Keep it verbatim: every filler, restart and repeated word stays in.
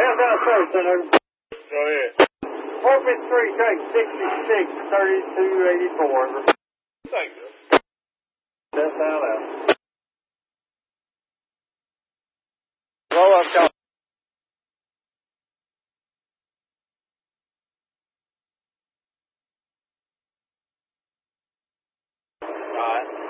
Man down first, Center. Go ahead. Orbit three, track sixty-six, thirty-two eighty-four. Thank you. That's out out. Roll up, Charlie. All right.